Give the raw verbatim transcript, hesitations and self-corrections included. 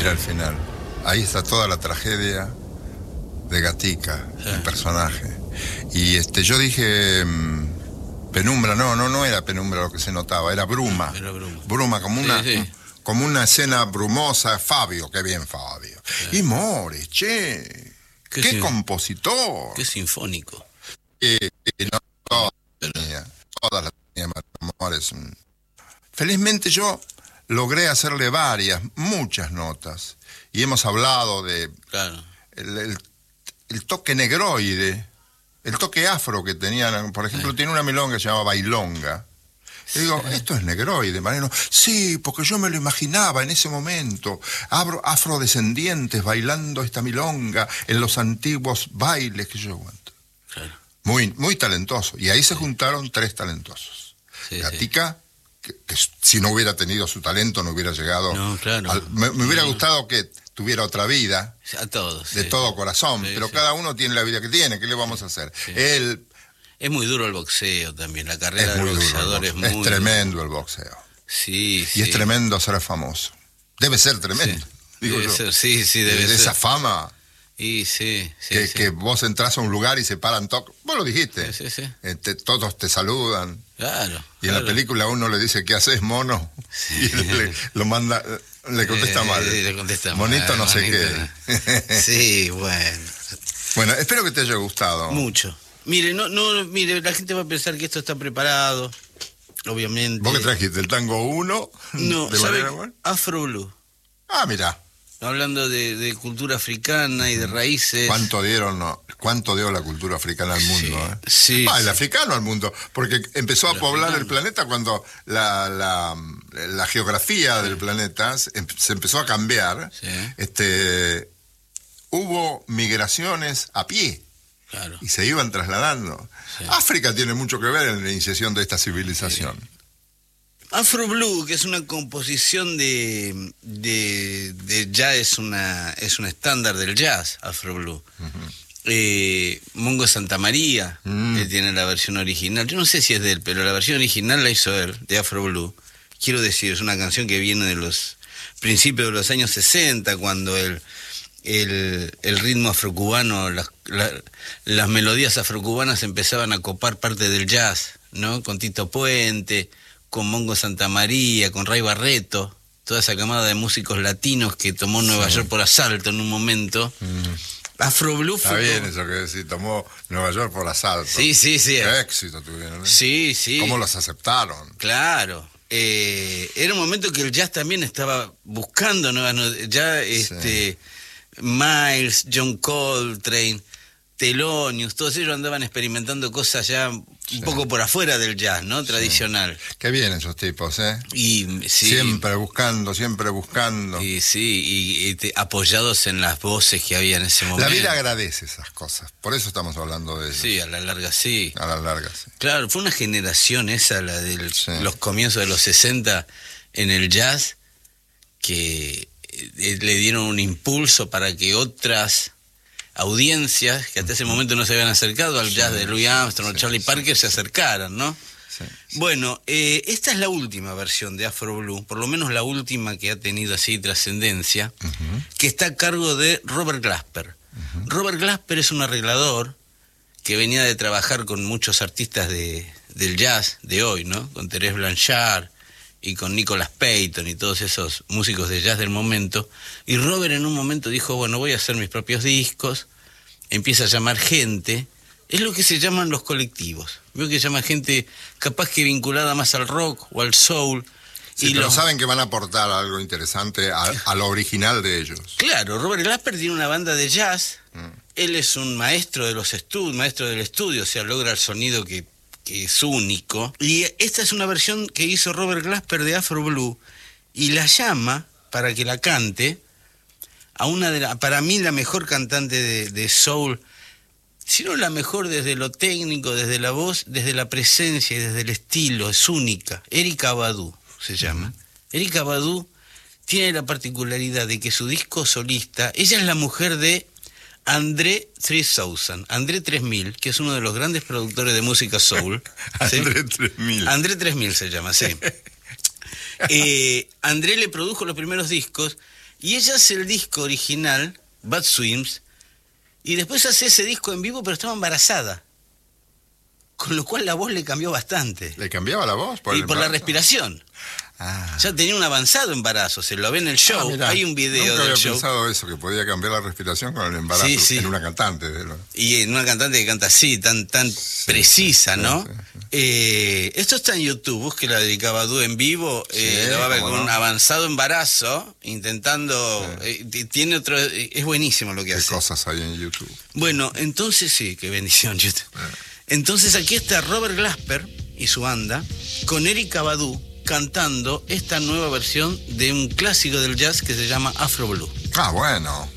Mira el final. Ahí está toda la tragedia de Gatica, sí. El personaje. Y este, yo dije mmm, penumbra, no, no, no era penumbra lo que se notaba, era bruma. Era bruma. Bruma, como una, sí, sí. como una escena brumosa. Fabio, qué bien Fabio. Sí. Y Mores, che, qué, qué compositor. Qué sinfónico. Eh, eh, no, todas, tenía, todas las tenía Mores. Felizmente yo logré hacerle varias, muchas notas. Y hemos hablado de claro. el, el, el toque negroide, el toque afro que tenían. Por ejemplo, eh. tiene una milonga que se llama Bailonga. Y digo, esto es negroide, Mariano. Sí, porque yo me lo imaginaba en ese momento, afrodescendientes bailando esta milonga en los antiguos bailes que yo aguanto. Claro. Muy, muy talentoso. Y ahí se juntaron tres talentosos. Sí, Gatica, sí. que, que si no hubiera tenido su talento no hubiera llegado. No, claro. Al, me, me hubiera no. gustado que tuviera otra vida. A todos. De sí. todo corazón. Sí, pero sí. cada uno tiene la vida que tiene. ¿Qué le vamos a hacer? Sí. Él... Es muy duro el boxeo también. La carrera del boxeador es muy... Es tremendo el boxeo. Sí, y sí. es tremendo ser famoso. Debe ser tremendo. Sí. Digo debe yo. ser, sí, sí, debe de ser. Esa fama. Y sí, sí, que, sí. que vos entras a un lugar y se paran todos. Vos lo dijiste. Sí, sí, sí. Eh, te, todos te saludan. Claro. Y claro. en la película uno le dice, ¿qué haces, mono? Sí. Y le, lo manda, le contesta eh, mal. Le contesta Monito mal, no sé monito. qué. Sí, bueno. Bueno, espero que te haya gustado. Mucho. Mire, no, no, mire, la gente va a pensar que esto está preparado, obviamente. ¿Vos qué trajiste? ¿El tango uno? No, de ¿sabe? manera... Afro Blue. Ah, mirá. Hablando de, de cultura africana y de raíces. ¿Cuánto dieron, no? ¿Cuánto dio la cultura africana al mundo? Sí, eh? sí, ah, el sí. africano al mundo, porque empezó el a poblar africano. el planeta cuando la, la, la geografía sí. del planeta se empezó a cambiar. Sí. Este, hubo migraciones a pie. Claro. Y se iban trasladando. Sí. África tiene mucho que ver en la iniciación de esta civilización. Sí. Afro Blue, que es una composición de, de, de ya es una es un estándar del jazz, Afro Blue. Uh-huh. eh, Mongo Santamaría mm. él tiene la versión original. Yo no sé si es de él, pero la versión original la hizo él, de Afro Blue. Quiero decir, es una canción que viene de los principios de los años sesenta, cuando el El, el ritmo afrocubano, las, la, las melodías afrocubanas empezaban a copar parte del jazz, ¿no? Con Tito Puente, con Mongo Santamaría, con Ray Barreto, toda esa camada de músicos latinos que tomó Nueva sí. York por asalto en un momento. Mm. Afro Blue Está fue bien como... eso que decís, tomó Nueva York por asalto. Sí, sí, sí. Qué éxito tuvieron, ¿eh? Sí, sí. ¿Cómo los aceptaron? Claro. Eh, era un momento que el jazz también estaba buscando nuevas... Ya, este... Sí. Miles, John Coltrane, Thelonious, todos ellos andaban experimentando cosas ya un sí. poco por afuera del jazz, ¿no? Tradicional. Sí. Qué bien esos tipos, ¿eh? Y, sí. Siempre buscando, siempre buscando. Y sí, y, y te, apoyados en las voces que había en ese momento. La vida agradece esas cosas, por eso estamos hablando de eso. Sí, a la larga sí. A la larga sí. Claro, fue una generación esa, la de sí. los comienzos de los sesenta en el jazz, que... le dieron un impulso para que otras audiencias que hasta ese momento no se habían acercado al jazz sí, de Louis Armstrong sí, o Charlie sí, Parker sí, se acercaran, ¿no? Sí, sí. Bueno, eh, esta es la última versión de Afro Blue, por lo menos la última que ha tenido así trascendencia, uh-huh. que está a cargo de Robert Glasper. Uh-huh. Robert Glasper es un arreglador que venía de trabajar con muchos artistas de, del jazz de hoy, ¿no? Con Thérèse Blanchard y con Nicholas Payton y todos esos músicos de jazz del momento, y Robert en un momento dijo, bueno, voy a hacer mis propios discos, empieza a llamar gente, es lo que se llaman los colectivos, veo que llama gente capaz que vinculada más al rock o al soul. Sí, y pero los... saben que van a aportar algo interesante a, a lo original de ellos. Claro, Robert Glasper tiene una banda de jazz, mm. él es un maestro de los estudios, maestro del estudio, o sea, logra el sonido que que es único, y esta es una versión que hizo Robert Glasper de Afro Blue, y la llama para que la cante a una de la, para mí la mejor cantante de, de soul, si no la mejor desde lo técnico, desde la voz, desde la presencia y desde el estilo, es única. Erykah Badu se llama. Uh-huh. Erykah Badu tiene la particularidad de que su disco solista, ella es la mujer de André tres mil, André tres mil, que es uno de los grandes productores de música soul. ¿sí? André tres mil. André tres mil se llama, sí. eh, André le produjo los primeros discos Y ella hace el disco original, Bad Swims, y después hace ese disco en vivo, pero estaba embarazada. Con lo cual la voz le cambió bastante. ¿Le cambiaba la voz? Por y por la respiración. Ah. Ya tenía un avanzado embarazo, se lo ve en el show. Ah, mirá, hay un video nunca del había show. pensado eso, que podía cambiar la respiración con el embarazo sí, sí. en una cantante. De lo... Y en una cantante que canta así, tan, tan sí, precisa, sí, ¿no? Sí, sí. Eh, esto está en YouTube, busque la de Cavadú en vivo, sí, eh, lo va a ver con no? un avanzado embarazo, intentando... Sí. Eh, tiene otro... Eh, es buenísimo lo que ¿Qué hace. ¿Qué cosas hay en YouTube? Bueno, entonces sí, qué bendición YouTube. Sí. Entonces aquí está Robert Glasper y su banda con Erykah Badu cantando esta nueva versión de un clásico del jazz que se llama Afro Blue. Ah, bueno.